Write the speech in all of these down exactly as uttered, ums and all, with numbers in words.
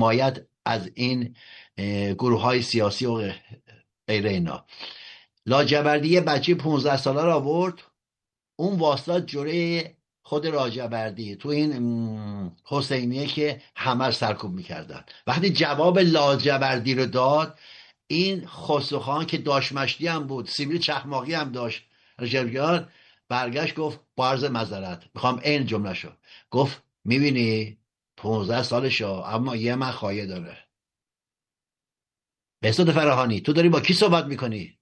حمایت از این گروه های سیاسی و غیر اینا. لاجوردی یه بچه پونزده ساله را آورد، اون واسطات جوره خود لاجوردی تو این حسینیه که همه سرکوب میکردن. وقتی جواب لاجوردی رو داد، این خسروخان که داشمشتی هم بود، سیبیل چخماقی هم داشت، رجبیار برگشت گفت با عرض معذرت میخوام این جمله شو، گفت میبینی پونزده سالشو اما یه من خواهی داره. بهزاد فراهانی تو داری با کی صحبت میکنی؟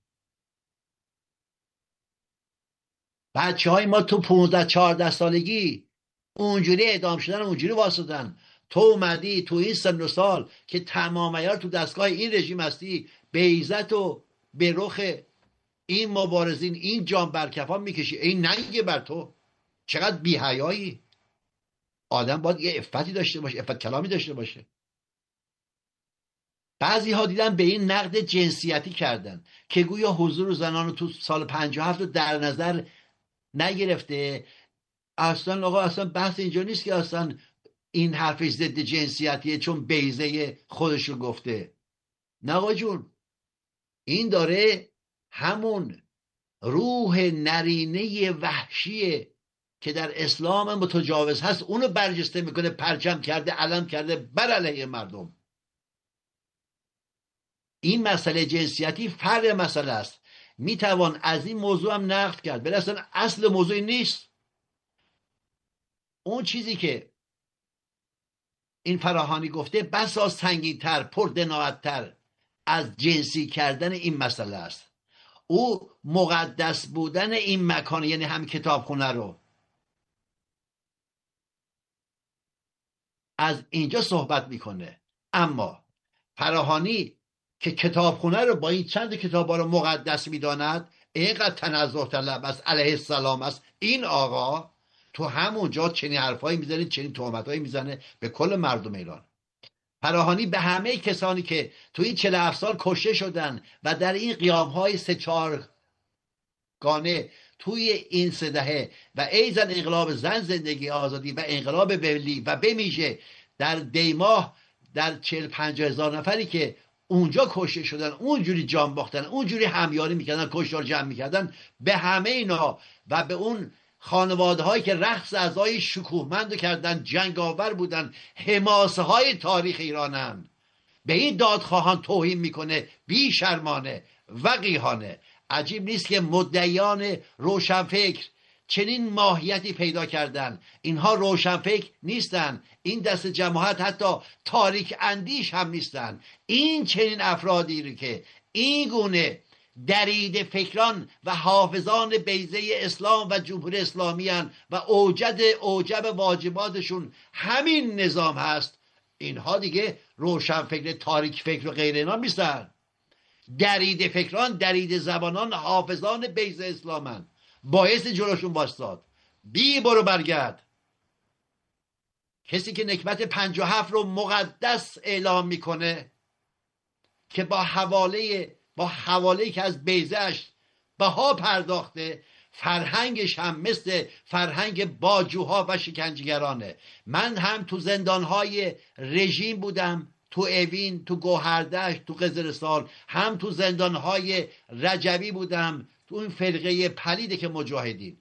بچه های ما تو پونزده چهارده سالگی اونجوری اعدام شدن، اونجوری واسدن. تو اومدی تو این سن و سال که تمام عیار تو دستگاه این رژیم هستی، به عزت و به رخ این مبارزین این جان برکفان میکشی، این ننگه بر تو. چقدر بی‌حیایی. آدم باید یه عفتی داشته باشه، عفت کلامی داشته باشه. بعضی ها دیدن به این نقد جنسیتی کردن که گویا حضور زنان رو تو سال پنجاه و هفت رو در نظر نگرفته. اصلا آقا اصلا بحث اینجا نیست که اصلا این حرفش ضد جنسیتیه چون بیضه خودش رو گفته. نه آقا جون، این داره همون روح نرینه وحشیه که در اسلام متجاوز هست اونو برجسته میکنه، پرچم کرده، علم کرده بر علیه مردم. این مسئله جنسیتی فرق مسئله است. میتوان از این موضوع هم نقد کرد، ولی اصلا اصل موضوع نیست. اون چیزی که این فراهانی گفته بسا سنگین‌تر، پردناعت‌تر از جنسی کردن این مسئله است. او مقدس بودن این مکان، یعنی هم کتابخونه رو، از اینجا صحبت میکنه. اما فراهانی که کتابخونه رو با این چند کتاب رو مقدس میداند، اینقدر تنزه طلب است، علیه السلام است، این آقا تو همونجا چنین حرفایی میزنه، چنین تهمتایی میزنه به کل مردم ایران. فراهانی به همه کسانی که تو این چهل و هفت سال کشته شدن و در این قیامهای سه چهار گانه توی این سه دهه و ایزن انقلاب زن زندگی آزادی و انقلاب ملی و بمیشه در دیماه در چهل پنجاه هزار نفری که اونجا کشته شدن، اونجوری جان باختن، اونجوری همیاری میکردن، کشتار جمع میکردن، به همه اینا و به اون خانواده هایی که رقص اعضای شکوهمند کردن، جنگاور بودن، حماسه های تاریخ ایرانن، به این دادخواهان توهین میکنه بی شرمانه وقیحانه. عجیب نیست که مدعیان روشنفکر چنین ماهیتی پیدا کردن. اینها روشنفکر نیستن، این دست جماعت حتی تاریک اندیش هم نیستن. این چنین افرادی رو که این گونه درید فکران و حافظان بیضه اسلام و جمهوری اسلامی هن و اوجد اوجب واجباتشون همین نظام هست، اینها دیگه روشنفکر تاریک فکر و غیر اینا نیستن. درید فکران، درید زبانان، حافظان بیضه اسلامن، باعث جلوشون باشد. بی برو برگرد. کسی که نکبت پنجاه و هفت رو مقدس اعلام میکنه که با حواله با حواله که از بیضه‌اش بها پرداخته، فرهنگش هم مثل فرهنگ باجوها و شکنجهگرانه. من هم تو زندانهای رژیم بودم، تو اوین، تو گوهردشت، تو قزلستان، هم تو زندانهای رجبی بودم، تو این فرقه پلیده که مجاهدین.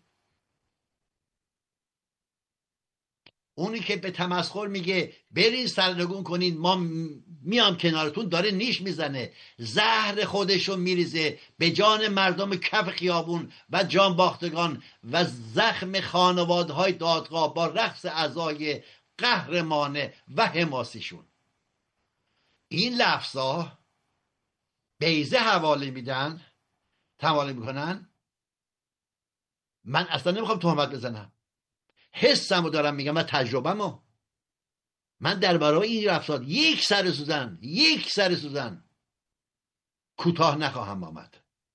اونی که به تمسخر میگه برین سرنگون کنین ما میام کنارتون، داره نیش میزنه، زهر خودشو میریزه به جان مردم کف خیابون و جان باختگان و زخم خانوادهای دادگاه با رقص اعضای قهرمانه و حماسیشون. این لفظا بیضه حواله میدن، حواله میکنن. من اصلا نمیخوام تهمت بزنم، حسمو دارم میگم و تجربه‌مو. من در برای این رفتار یک سر سوزن یک سر سوزن کوتاه نخواهم آمد.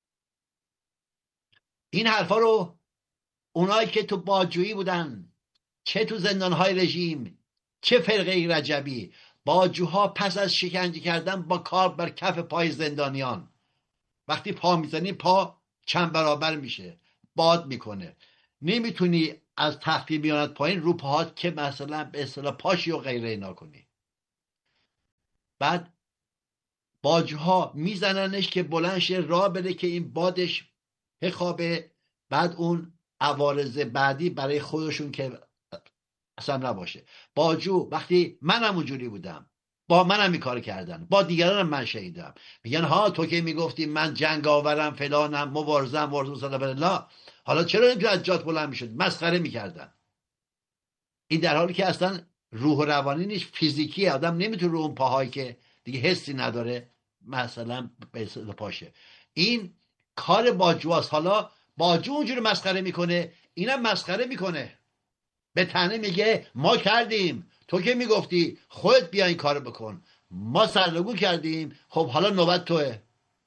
این حرفا رو اونایی که تو باجویی بودن، چه تو زندانهای رژیم، چه فرقه رجبی، باجوها پس از شکنجه کردن با کار بر کف پای زندانیان، وقتی پا میزنی پا چند برابر میشه، باد میکنه، نمیتونی از تختی بیاند پایین رو پاهات که مثلا به اصطلاح پاشی و غیره اینا کنی. بعد باجها میزننش که بلند شه راه بره که این بادش بخوابه، بعد اون عوارض بعدی برای خودشون که اصلا نباشه. باجو وقتی منم اونجوری بودم، با منم این کار کردن، با دیگرانم من شهیدم، میگن ها تو که میگفتی من جنگ آورم فلانم مبارزم مبارزم صلی الله، حالا چرا نمیتونی از جات بلند میشد؟ مسخره میکردن. این در حالی که اصلا روح و روانی نیست، فیزیکی، آدم نمیتونه رو اون پاهایی که دیگه حسی نداره مثلا به پاشه. این کار باجواست. حالا باجو اونجوری مسخره میکنه، اینم مسخره میکنه، به تنه میگه ما کردیم، تو که میگفتی خودت بیا این کارو بکن، ما سرنگون کردیم، خب حالا نوبت توه.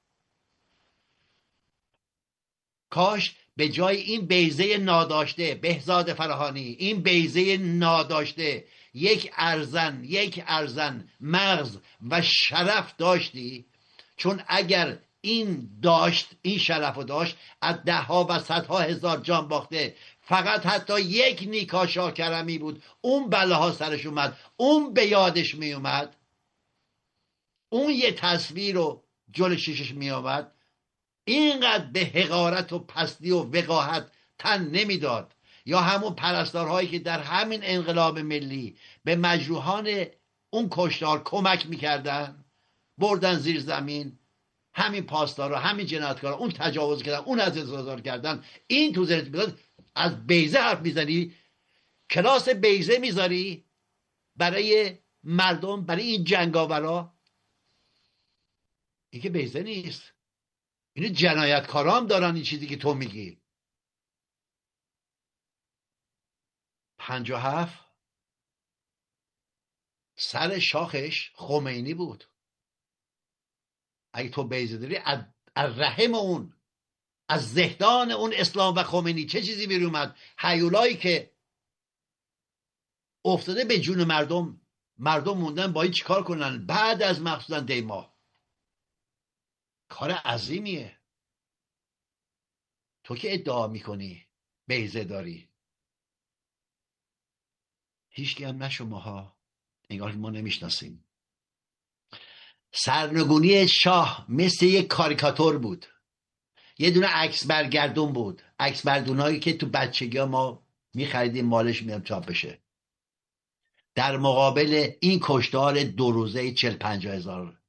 کاش به جای این بیضه ناداشته بهزاد فراهانی، این بیضه ناداشته یک ارزن یک ارزن مغز و شرف داشتی. چون اگر این داشت، این شرف رو داشت، از ده ها و صدها هزار جان باخته فقط حتی یک نیکا شاکرمی بود، اون بلاها سرش اومد، اون به یادش می اومد، اون یه تصویر رو جل شیشش می آمد، اینقدر به حقارت و پستی و وقاحت تن نمیداد. یا همون پرستارهایی که در همین انقلاب ملی به مجروحان اون کشتار کمک میکردن، بردن زیر زمین، همین پاسدارا، همین جنایتکارا، اون تجاوز کردن، اون از ازازار کردن. این تو ذهنت میاد از بیضه حرف میزنی، کلاس بیضه میذاری برای مردم، برای این جنگاورا. این که بیضه نیست، این جنایتکارا هم دارن این چیزی که تو میگی. پنجاه و هفت سر شاخش خمینی بود. اگه تو بیضه داری، از رحم اون، از زهدان اون اسلام و خمینی چه چیزی بیرون اومد؟ هیولایی که افتاده به جون مردم، مردم موندن با این چیکار کنن بعد از مخصوصا دیما. کار عظیمیه. تو که ادعا میکنی بیضه داری، هیچ هم نه شماها، انگار ما نمیشناسیم. سرنگونی شاه مثل یک کاریکاتور بود، یه دونه عکس برگردون بود، عکس بردونایی که تو بچگی ما میخریدیم مالش میام چاپ بشه، در مقابل این کشتار دو روزه چل پنجاه هزار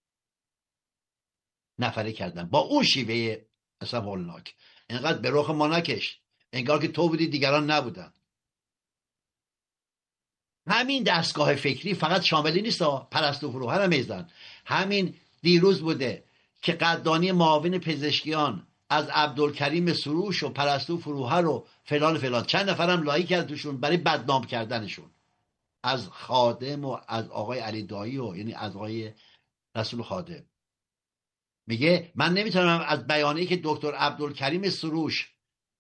نفره کردن با اون شیوه اصلا هولناک. اینقدر به رخ ما نکش، انگار که تو بودی دیگران نبودن. همین دستگاه فکری فقط شاملی نیست، پرستو فروهر هم میزن. همین دیروز بوده که قدردانی معاون پزشکیان از عبدالکریم سروش و پرستو فروهر و فلان فلان، چند نفرم لایک کرد توشون برای بدنام کردنشون از خادم و از آقای علی دایی و یعنی از آقای رسول خادم. میگه من نمیتونم از بیانیه‌ای که دکتر عبدالکریم سروش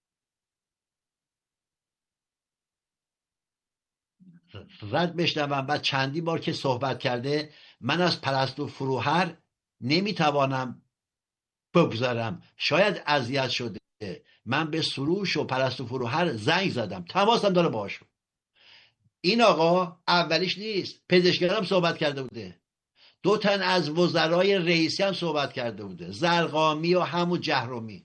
رد بشنوم و چندی بار که صحبت کرده، من از پرستو فروهر نمیتوانم بگذارم، شاید اذیت شده، من به سروش و پرستو فروهر زنگ زدم، تماسم داره باشون. این آقا اولیش نیست، پزشکان هم صحبت کرده بوده، دو تن از وزرای رئیسی هم صحبت کرده بوده، زرقامی و همون جهرومی.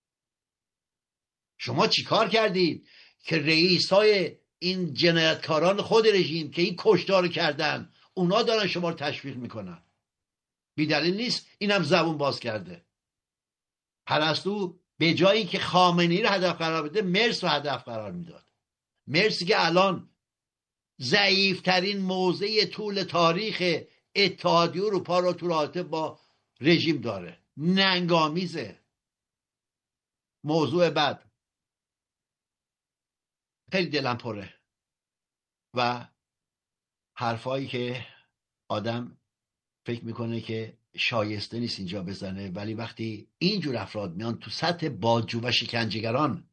شما چی کار کردید که رئیس های این جنایتکاران خود رژیم که این کشتار کردن، اونا دارن شما رو تشویق میکنن؟ بی دلیل نیست اینم زبون باز کرده. پرستو به جایی که خامنه‌ای رو هدف قرار بده، مرس رو هدف قرار میداد. مرسی که الان ضعیفترین موضع طول تاریخ اتحادیه اروپا رو تو رابطه با رژیم داره. ننگامیزه. موضوع بعد، خیلی دلم پره و حرفایی که آدم فکر میکنه که شایسته نیست اینجا بزنه، ولی وقتی اینجور افراد میان تو سطح باجو و شکنجهگران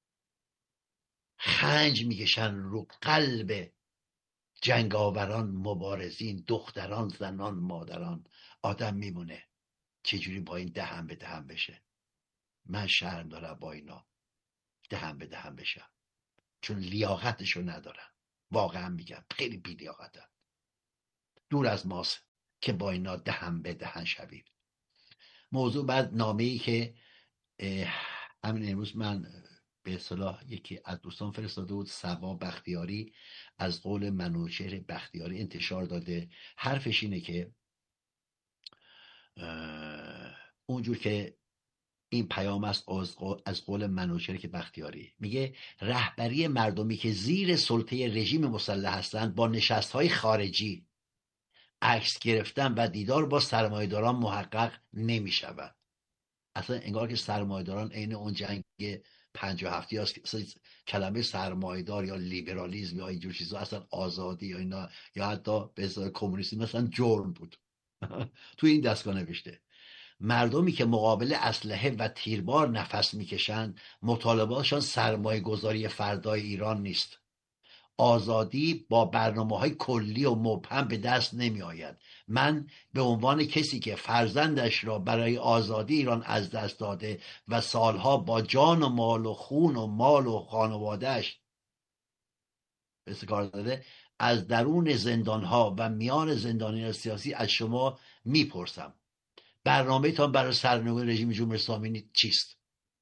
خنج میکشن رو قلب جنگاوران، مبارزین، دختران، زنان، مادران، آدم میمونه چجوری با این دهن به دهن بشه. من شرم دارم با اینا دهن به دهن بشم، چون لیاقتشو ندارن. واقعا میگم خیلی بی لیاقتن، دور از ماست که با اینا دهن به دهن شویم. موضوع بعد نامه‌ای که همین امروز من به اصطلاح یکی از دوستان فرستاده بود، سبا بختیاری، از قول منوچهر بختیاری انتشار داده. حرفش اینه که اونجور که این پیام است از قول منوچهر که بختیاری میگه رهبری مردمی که زیر سلطه رژیم مسلح هستند با نشست‌های خارجی، عکس گرفتن و دیدار با سرمایه‌داران محقق نمی شود. اصلا انگار که سرمایه‌داران عین اون جنگ پنجاه و هفتی هست. کلمه سرمایه‌دار یا لیبرالیسم یا اینجور چیزا اصلا آزادی یا اینا یا حتی به اصطلاح کمونیسم مثلا جرم بود. تو این دستگاه نوشته مردمی که مقابل اسلحه و تیربار نفس میکشند مطالباتشان سرمایه گذاری فردای ایران نیست. آزادی با برنامه‌های کلی و مبهم به دست نمی آید. من به عنوان کسی که فرزندش را برای آزادی ایران از دست داده و سالها با جان و مال و خون و مال و خانوادهش به کار داده، از درون زندانها و میان زندانیان سیاسی از شما میپرسم برنامه تان برای سرنگونی رژیم جمهوری اسلامی چیست؟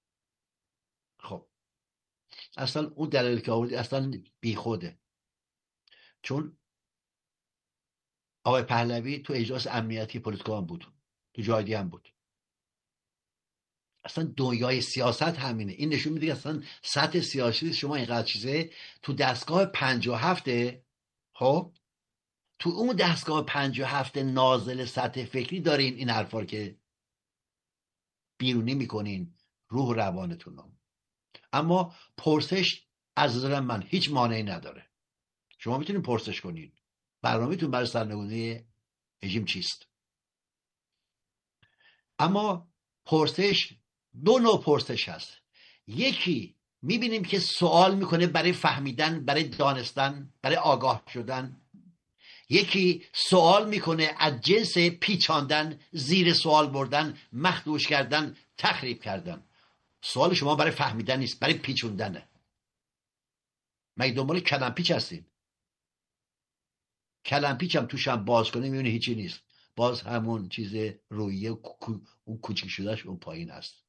خب اصلا اون دلیل که آوردی اصلا بیخوده، چون آقای پهلوی تو اجلاس امنیتی پلیتکو هم بود، تو جای دیگه هم بود. اصلا دنیای سیاست همینه. این نشون میده اصلا سطح سیاسی شما اینقدر چیزه. تو دستگاه پنجاه و هفته، خب تو اون دستگاه پنجاه و هفت نازل سطح فکری دارین این حرفا که بیرونی میکنین روح روانتون رو. اما پرسش از نظر من هیچ مانعی نداره. شما میتونین پرسش کنین برنامه‌تون برای سرنگونی رژیم چیست. اما پرسش دو نوع پرسش هست. یکی میبینیم که سوال میکنه برای فهمیدن، برای دانستن، برای آگاه شدن. یکی سوال میکنه از جنس پیچاندن، زیر سوال بردن، مخدوش کردن، تخریب کردن. سوال شما برای فهمیدن نیست، برای پیچوندنه. مگه دنبال کلم پیچ هستین؟ کلم پیچ هم توش هم باز کنه میبینه هیچی نیست، باز همون چیز رویه اون کوچیک شدهش اون پایین است.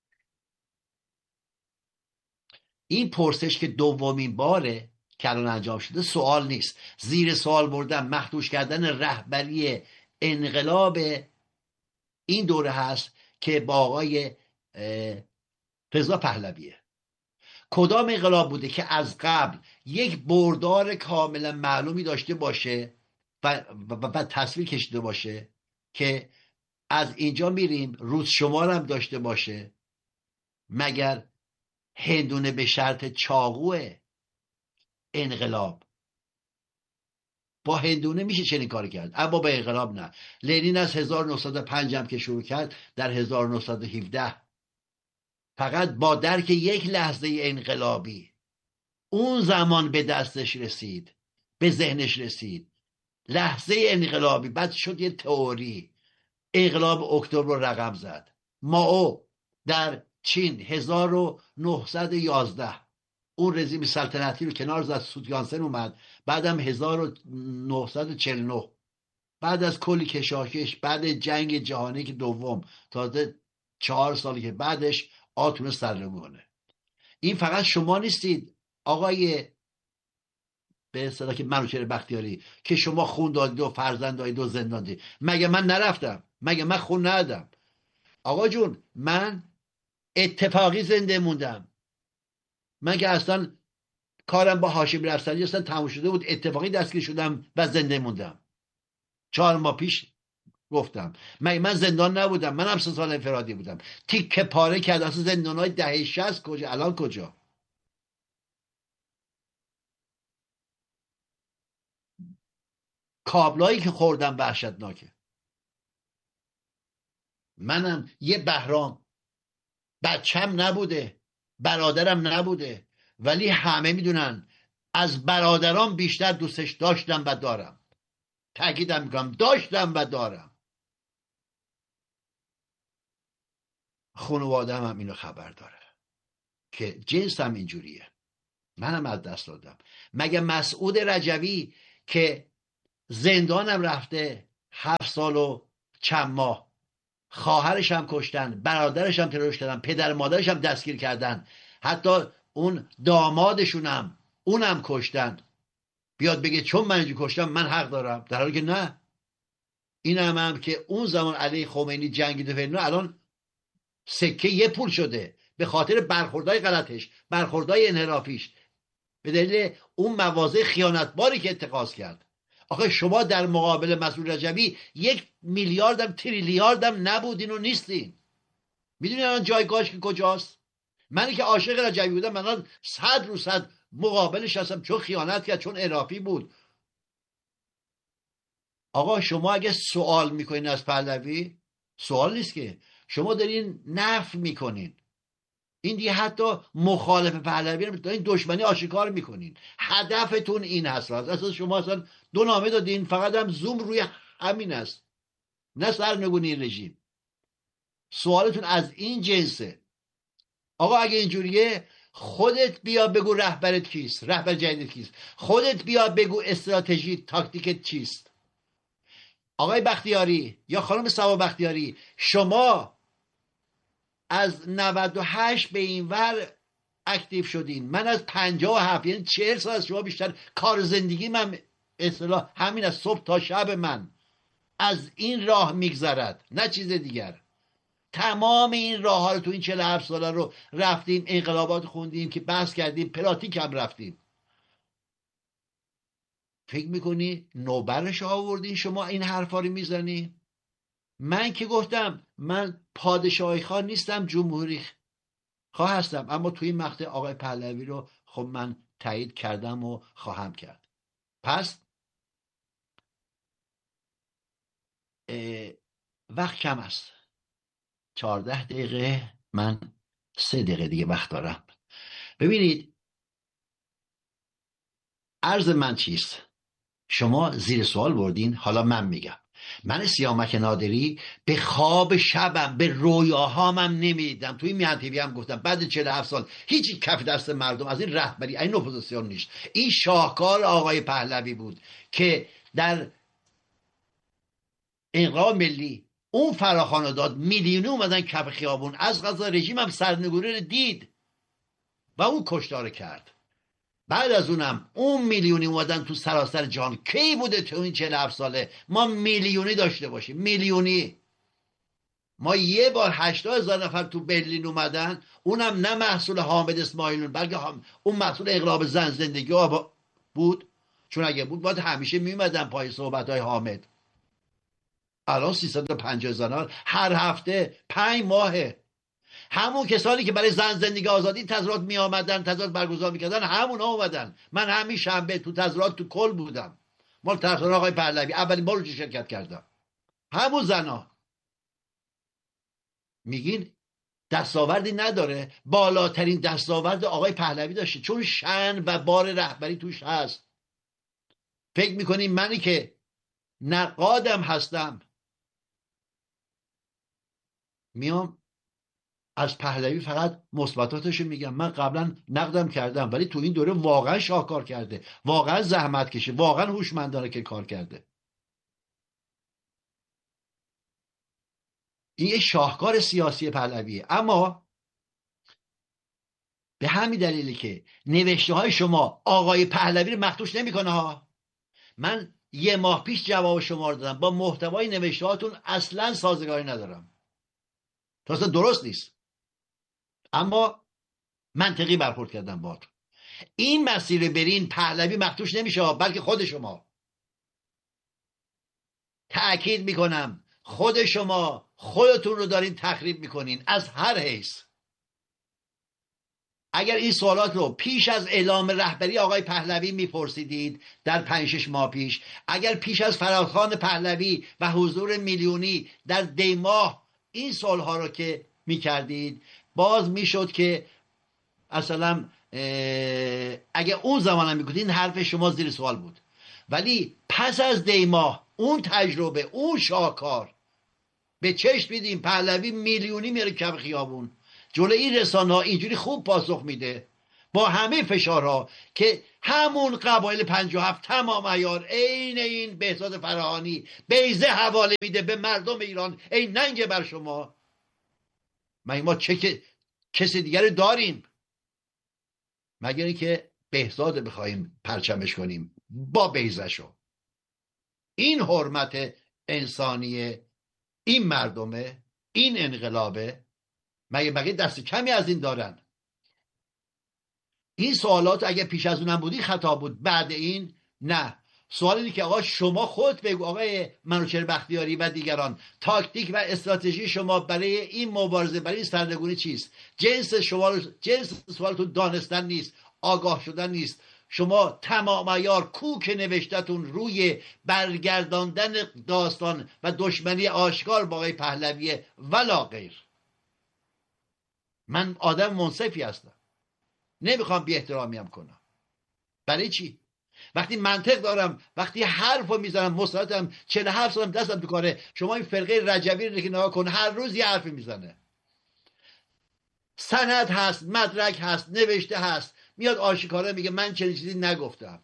این پرسش که دومین باره که الان انجام شده سوال نیست، زیر سوال بردن، مخدوش کردن رهبری انقلاب این دوره هست که با آقای رضا پهلویه. کدام انقلاب بوده که از قبل یک بردار کاملا معلومی داشته باشه و, و, و تصویر کشیده باشه که از اینجا میریم روز شمار هم داشته باشه؟ مگر هندونه به شرط چاقو انقلاب؟ با هندونه میشه چنین کار کرد، اما با انقلاب نه. لنین از هزار و نهصد و پنج هم که شروع کرد در هزار و نهصد و هفده فقط با درک یک لحظه انقلابی اون زمان به دستش رسید، به ذهنش رسید. لحظه انقلابی بعد شد یه تئوری. انقلاب اکتبر رو رقم زد. مائو در چین هزار و نهصد و یازده اون رژیم سلطنتی رو کنار زد، سوتیانسن اومد. بعدم هزار و نهصد و چهل و نه بعد از کلی کشاکش، بعد جنگ جهانی که دوم، تازه چهار سالی که بعدش آتون سرنگونه. این فقط شما نیستید آقای به اصطلاح که منوچهر بختیاری که شما خون دادید و فرزند دادید و زندان دادید. مگه من نرفتم؟ مگه من خون ندادم؟ آقا جون من اتفاقی زنده موندم. من که اصلا کارم با هاشمی رفسنجانی اصلا تموم شده بود، اتفاقی دستگیر شدم و زنده موندم. چهار ماه پیش گفتم مگه من زندان نبودم؟ من هم سه سال انفرادی بودم. تیکه پاره کرد. اصلا زندانهای دهه شصت کجا؟ الان کجا؟ کابلایی که خوردم وحشتناکه. منم یه بهرام بچم نبوده، برادرم نبوده، ولی همه میدونن از برادرام بیشتر دوستش داشتم و دارم. تأکیدم میکنم داشتم و دارم. خانواده‌ام هم اینو خبر داره که جنسم اینجوریه. منم از دست دادم. مگه مسعود رجوی که زندانم رفته هفت سال و چند ماه خواهرش هم کشتن، برادرش هم ترورش کردن، پدر مادرش هم دستگیر کردن، حتی اون دامادشون هم اونم کشتن. بیاد بگه چون من اینجا کشتم من حق دارم، در حالی که نه. این هم, هم که اون زمان علی خمینی جنگیده فیلم الان سکه یه پول شده به خاطر برخوردهای غلطش، برخوردهای انحرافیش، به دلیل اون مواضع خیانتباری که اتخاذ کرد. آخه شما در مقابل مسئول رجبی یک میلیاردم تریلیاردم نبودین و نیستین. میدونی الان جایگاهش که کجاست؟ منی که عاشق رجبی بودم من الان صد رو صد مقابلش هستم، چون خیانت کرد، چون انحرافی بود. آقا شما اگه سوال میکنین از پهلوی، سوال نیست که، شما دارین نفی میکنین. این دیگه حتی مخالف پهلوی رو دارین دشمنی آشکار میکنین. هدفتون این هست. اصلا شما اصلا دو نامه دادین، فقط هم زوم روی همین است، نه سرنگونی رژیم. سوالتون از این جنسه. آقا اگه اینجوریه خودت بیا بگو رهبرت کیست، رهبر جدید کیست، خودت بیا بگو استراتژی تاکتیکت چیست. آقای بختیاری یا خانم سوا بختیاری، شما از نود و هشت به این ور اکتیو شدین، من از پنجاه و هفت، یعنی چهل سال از شما بیشتر. کار زندگی من اصطلاح همین از صبح تا شب من از این راه میگذرد، نه چیز دیگر. تمام این راه ها رو تو این چهل و هفت ساله رو رفتیم، انقلابات خوندیم که بحث کردیم، پراتیک هم رفتیم. فکر میکنی نوبرش آوردین شما این حرفا رو میزنی؟ من که گفتم من پادشاهی خواه نیستم، جمهوری خواه هستم، اما توی این مقطع آقای پهلوی رو خب من تایید کردم و خواهم کرد. پس وقت کم است، چهارده دقیقه، من سه دقیقه دیگه وقت دارم. ببینید عرض من چیست؟ شما زیر سوال بردین، حالا من میگم. من سیامک نادری به خواب شبم، به رویاهامم نمیدیدم. توی میهن تیوی هم گفتم بعد چهل و هفت سال هیچی کف دست مردم از این رهبری این اپوزیسیون نیست. این شاهکار آقای پهلوی بود که در انقلاب ملی اون فراخوان داد، میلیونی اومدن کف خیابون، از قضا رژیم هم سرنگونی رو دید و اون کشتار کرد. بعد از اونم اون میلیونی اومدن تو سراسر جهان. کی بوده تو این چهل و هفت ساله ما میلیونی داشته باشیم؟ میلیونی. ما یه بار هشتاد هزار نفر تو برلین اومدن، اونم نه محصول حامد اسماعیلون بلکه هم اون محصول انقلاب زن زندگی ها بود، چون اگه بود باید همیشه میومدن پای صحبت های حامد. الان سیصد و پنجاه هزار هر هفته پنج ماهه. همون کسانی که برای زن زندگی آزادی تظاهرات می آمدن، تظاهرات برگزار میکردن، همون ها اومدن. من همین شنبه تو تظاهرات تو کل بودم، مال طرفدار آقای پهلوی، اولین بار رو شرکت کردم. همون زنا. میگین دستاوردی نداره؟ بالاترین دستاورد آقای پهلوی داشته، چون شأن و بار رهبری توش هست. فکر میکنین منی که نقادم هستم میام از پهلوی فقط مثبتاتشو میگم؟ من قبلا نقدم کردم، ولی تو این دوره واقعا شاهکار کرده، واقعا زحمت کشه، واقعا هوشمندانه که کار کرده. این یه شاهکار سیاسی پهلویه. اما به همین دلیلی که نوشته های شما آقای پهلوی رو مخدوش نمیکنه ها. من یه ماه پیش جواب شما رو دادم، با محتوای نوشته هاتون اصلا سازگاری ندارم، تا اصلا درست نیست، اما منطقی برخورد کردم باهاتون. این مسیر برین پهلوی مخدوش نمیشه، بلکه خود شما. تأکید میکنم خود شما خودتون رو دارین تخریب میکنین از هر حیث. اگر این سوالات رو پیش از اعلام رهبری آقای پهلوی میپرسیدید در پنج شش ماه پیش، اگر پیش از فراخوان پهلوی و حضور میلیونی در دی ماه این سوالها رو که میکردید، باز میشد که اصلا اگر اون زمان هم میگفتین حرف شما زیر سوال بود. ولی پس از دی ماه اون تجربه، اون شاهکار به چشم میدیم، پهلوی میلیونی میره کف خیابون، جلوی این رسانه ها اینجوری خوب پاسخ میده با همه فشارها که همون قبایل پنجاه و هفت تمام عیار عین این بهزاد فراهانی بیضه حواله میده به مردم ایران، ای ننگ بر شما. مگه ما چه کسی دیگری داریم مگر اینکه بهزاد بخوایم پرچمش کنیم با بیضه‌شو؟ این حرمت انسانی این مردمه، این انقلابه؟ مگه بقیه دست کمی از این دارن؟ این سوالات اگه پیش از اونم بودی خطا بود، بعد این نه. سوال اینه که آقا شما خود بگو، آقای منوچهر بختیاری و دیگران، تاکتیک و استراتژی شما برای این مبارزه، برای این سرنگونی چیست؟ جنس شما، جنس سوالتون دانستن نیست، آگاه شدن نیست. شما تمام عیار کوک نوشتتون روی برگرداندن داستان و دشمنی آشکار با آقای پهلویه ولا غیر. من آدم منصفی هستم، نمیخوام بی احترامیم کنم. برای چی؟ وقتی منطق دارم، وقتی حرفو میزنم، مستعدم، چهل و هفت سالم دستم تو کاره. شما این فرقه رجبی رو که نگاه کن، هر روز یه حرفی میزنه، سند هست، مدرک هست، نوشته هست، میاد آشکارا میگه من چنین چیزی نگفتم.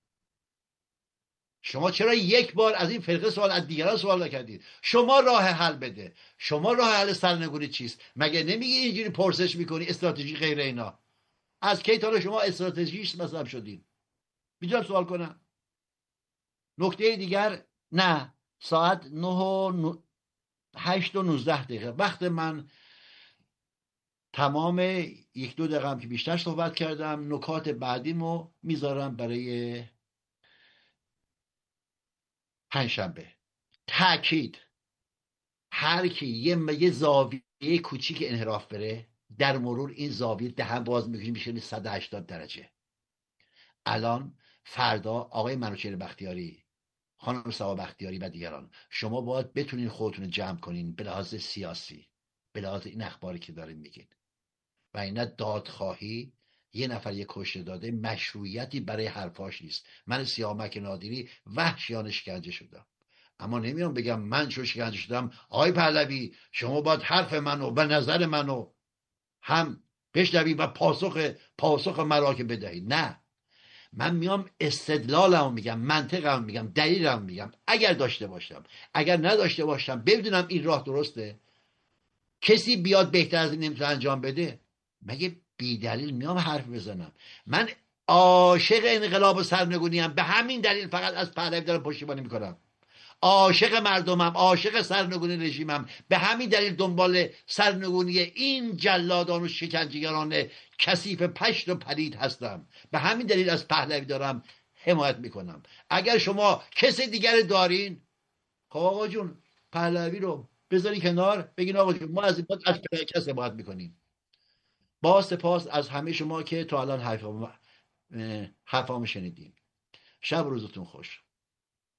شما چرا یک بار از این فرقه سوال، از دیگران سوال نکردید؟ شما راه حل بده. شما راه حل سرنگونی چیست؟ مگه نمیگی اینجوری پرسش میکنی استراتژی غیر اینا؟ از کی تا شما استراتژیست مذهب شدین؟ میتونم سوال کنم؟ نکته دیگر، نه، ساعت نه و نو... هشت و نوزده دقیقه وقت من تمام. یک دو دقیقه هم که بیشتر صحبت کردم، نکات بعدیمو میذارم برای پنجشنبه. تاکید، هر کی یه یه زاویه کوچیک انحراف بره، در مرور این زاویه دهن باز میکنه میشه صد و هشتاد درجه. الان فردا آقای منوچهر بختیاری، خانم سبا بختیاری و دیگران، شما باید بتونین خودتون رو جمع کنین به لحاظ سیاسی، به لحاظ این اخباری که دارین میگین. و اینا دادخواهی، یه نفر یه کشته داده، مشروعیتی برای حرفاش نیست. من سیامک نادری وحشیانه شکنجه شدم، اما نمیام بگم من چون شکنجه شدم آقای پهلوی شما باید حرف منو به نظر منو هم بشنوی و پاسخ پاسخ مرا که بدهید. نه، من میام استدلالمو میگم، منطقمو میگم، دلیلمو میگم. اگر داشته باشم، اگر نداشته باشم، بدونم این راه درسته، کسی بیاد بهتر از این نمیتونه انجام بده، مگه بی دلیل میام حرف بزنم؟ من عاشق انقلاب و سرنگونی ام، به همین دلیل فقط از پهلوی دارم پشتیبانی میکنم. عاشق مردمم، عاشق سرنگونی رژیمم، به همین دلیل دنبال سرنگونی این جلادان و شکنجهگران کثیف پشت و پلید هستم. به همین دلیل از پهلوی دارم حمایت میکنم. اگر شما کسی دیگر دارین، خب آقا جون پهلوی رو بذاری کنار، بگین آقا جون ما از این بعد از کس حمایت میکنیم. با سپاس از همه شما که تا الان حرفامو حرفامو شنیدین. شب روزتون خوش.